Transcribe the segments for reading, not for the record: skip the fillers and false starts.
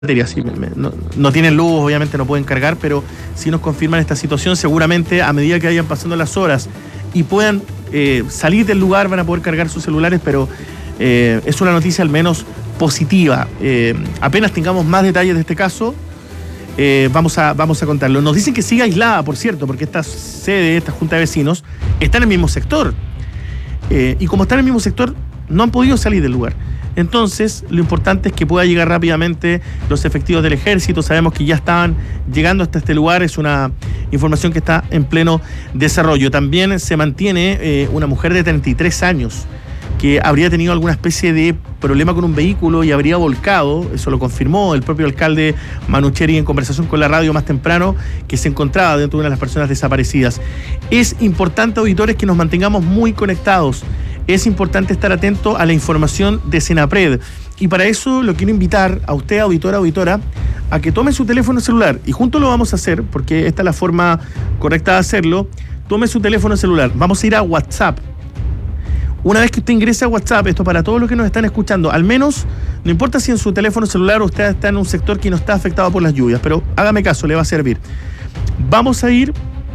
Sí, no tienen luz, obviamente no pueden cargar, pero si nos confirman esta situación, seguramente a medida que vayan pasando las horas y puedan salir del lugar van a poder cargar sus celulares, pero es una noticia al menos positiva. Apenas tengamos más detalles de este caso, vamos a contarlo. Nos dicen que sigue aislada, por cierto, porque esta sede, esta junta de vecinos, está en el mismo sector. Y como está en el mismo sector, no han podido salir del lugar. Entonces, lo importante es que pueda llegar rápidamente los efectivos del ejército. Sabemos que ya estaban llegando hasta este lugar. Es una información que está en pleno desarrollo. También se mantiene una mujer de 33 años que habría tenido alguna especie de problema con un vehículo y habría volcado. Eso lo confirmó el propio alcalde Manucheri en conversación con la radio más temprano, que se encontraba dentro de una de las personas desaparecidas. Es importante, auditores, que nos mantengamos muy conectados. Es importante estar atento a la información de Senapred. Y para eso lo quiero invitar a usted, auditora, a que tome su teléfono celular. Y juntos lo vamos a hacer, porque esta es la forma correcta de hacerlo. Tome su teléfono celular. Vamos a ir a WhatsApp. Una vez que usted ingrese a WhatsApp, esto para todos los que nos están escuchando, al menos, no importa si en su teléfono celular usted está en un sector que no está afectado por las lluvias, pero hágame caso, le va a servir. Vamos a ir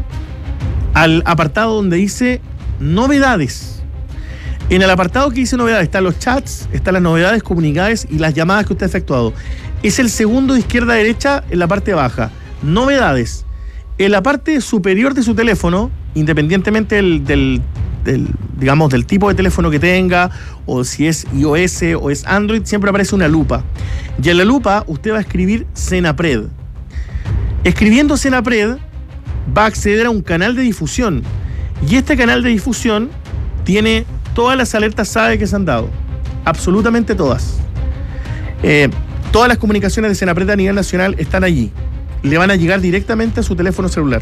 al apartado donde dice novedades. En el apartado que dice novedades están los chats, están las novedades comunicadas y las llamadas que usted ha efectuado. Es el segundo de izquierda a derecha en la parte baja. Novedades. En la parte superior de su teléfono, independientemente del tipo de teléfono que tenga, o si es iOS o es Android, siempre aparece una lupa. Y en la lupa usted va a escribir Senapred. Escribiendo Senapred va a acceder a un canal de difusión. Y este canal de difusión tiene todas las alertas SAE que se han dado. Absolutamente todas. Todas las comunicaciones de Senapred a nivel nacional están allí. Le van a llegar directamente a su teléfono celular.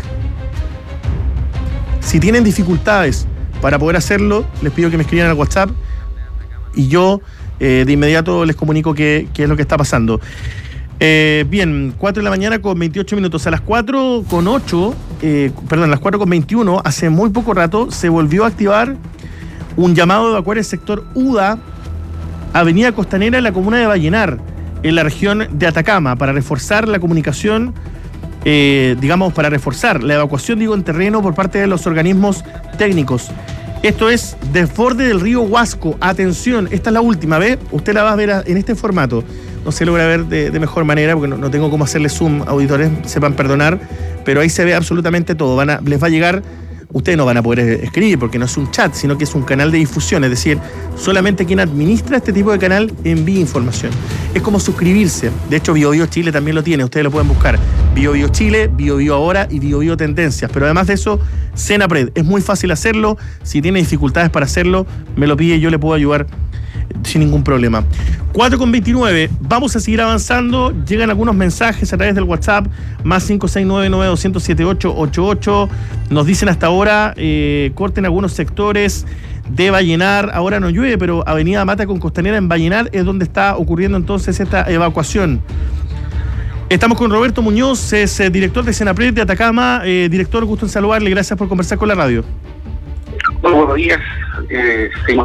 Si tienen dificultades para poder hacerlo, les pido que me escriban al WhatsApp y yo de inmediato les comunico qué es lo que está pasando. Bien, 4 de la mañana con 28 minutos. A las 4:08, a las 4:21, hace muy poco rato, se volvió a activar un llamado de evacuar el sector UDA, Avenida Costanera, en la comuna de Vallenar, en la región de Atacama, para reforzar la comunicación, para reforzar la evacuación, en terreno por parte de los organismos técnicos. Esto es desborde del río Huasco. Atención, esta es la última, ¿ve? Usted la va a ver en este formato. No se logra ver de mejor manera porque no tengo cómo hacerle zoom, auditores, sepan perdonar, pero ahí se ve absolutamente todo. Les va a llegar. Ustedes no van a poder escribir porque no es un chat, sino que es un canal de difusión. Es decir, solamente quien administra este tipo de canal envía información. Es como suscribirse. De hecho, BioBio Chile también lo tiene. Ustedes lo pueden buscar. BioBio Chile, BioBio Ahora y BioBio Tendencias. Pero además de eso, Senapred. Es muy fácil hacerlo. Si tiene dificultades para hacerlo, me lo pide y yo le puedo ayudar sin ningún problema. 4:29, vamos a seguir avanzando. Llegan algunos mensajes a través del WhatsApp, más 569-9207-888. Nos dicen hasta ahora, corten algunos sectores de Vallenar. Ahora no llueve, pero Avenida Mata con Costanera en Vallenar es donde está ocurriendo entonces esta evacuación. Estamos con Roberto Muñoz, es director de Senapred de Atacama. Director, gusto en saludarle, gracias por conversar con la radio. Muy buenos días. Sí.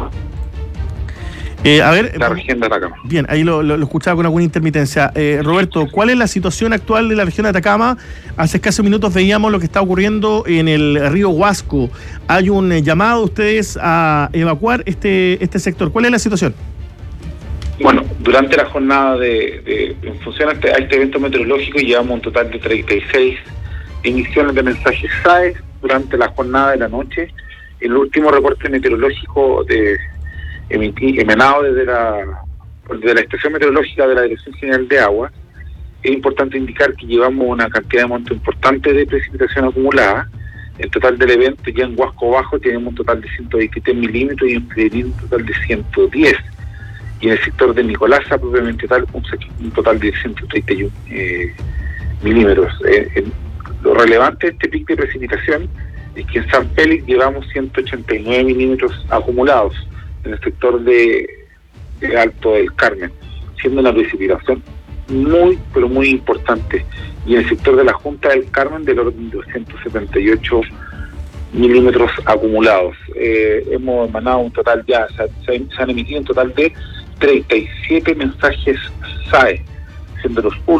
La región de Atacama. Bien, ahí lo escuchaba con alguna intermitencia. Roberto, ¿cuál es la situación actual de la región de Atacama? Hace escasos minutos veíamos lo que está ocurriendo en el río Huasco. Hay un llamado a ustedes a evacuar este sector. ¿Cuál es la situación? Bueno, durante la jornada en función a este evento meteorológico llevamos un total de 36 emisiones de mensajes SAE durante la jornada de la noche. El último reporte meteorológico emanado desde la estación meteorológica de la Dirección General de Agua. Es importante indicar que llevamos una cantidad de monto importante de precipitación acumulada. El total del evento ya en Huasco Bajo tenemos un total de 123 milímetros y en Pedrín un total de 110. Y en el sector de Nicolasa, propiamente tal, un total de 131 milímetros. Lo relevante de este pico de precipitación es que en San Félix llevamos 189 milímetros acumulados en el sector de Alto del Carmen, siendo una precipitación muy, pero muy importante. Y en el sector de la Junta del Carmen, del orden de 278 milímetros acumulados. Hemos emanado un total se han emitido un total de 37 mensajes SAE. siendo los